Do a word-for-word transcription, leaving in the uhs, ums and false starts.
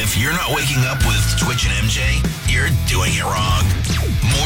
If you're not waking up with Twitch and M J, you're doing it wrong.